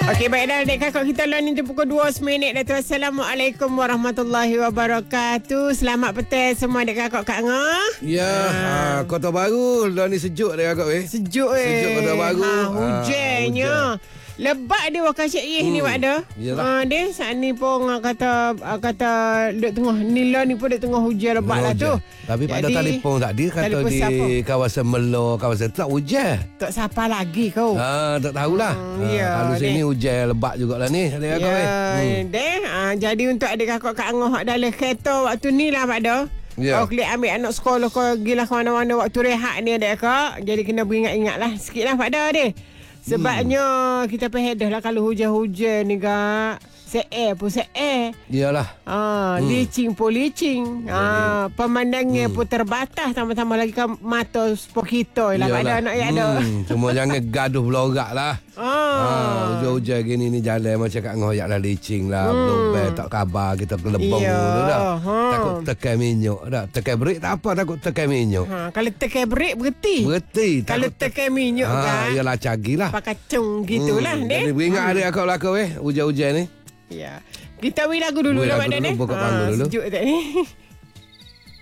Okey, baiklah adik kakak kita lah ni pukul 2 minit dah tu. Assalamualaikum warahmatullahi wabarakatuh. Selamat petang semua adik kakak Kak Ngah. Ya, Kota Baru dah ni sejuk dia kakak weh. Sejuk Sejuk Kota Baru. Hujannya. Lebat dia wakil Syed Yeh ni Wak dah. Dia saat ni pun kata duk tengah nila ni pun duk tengah hujan lebat lah tu. Tapi pada telefon tak dia kata di siapa? kawasan Melo, kawasan tak hujan. Tak siapa lagi kau. Tak tahulah. Kalau sini hujan lebat jugalah ni adik kakak weh. Jadi untuk adik kakak Kak Ngah dalam kereta waktu ni lah Pak dah. Kau klik ambil anak sekolah kau gilah ke mana-mana waktu rehat ni adik kakak. Jadi kena beringat-ingat lah sikit lah Pak dah dia. Sebabnya kita pehedah lah kalau hujan-hujan ni kak. Se-air pun se-air. Iyalah. Licin pun licin. Pemandangnya pun terbatas. Tambah-tambah lagi kan mata spok kita lah. Kat ada anak yang ada. Cuma jangan gaduh belorak lah. Hujan-hujan gini ni jalan macam kat ngoyak lah licin lah. Belum tak khabar kita kelebong dulu dah. Takut tekan minyak dah. Tekan break tak apa, takut tekan minyak. Kalau tekan break berhenti. Kalau tekan minyak kan. Yalah cagi lah. Pakai cung gitulah. Jadi beringat ada akak belakang hujan-hujan ni. Ya. Kita beri lagu dulu lah Pak Dan. Buka panggung dulu. Sejuk tak ni.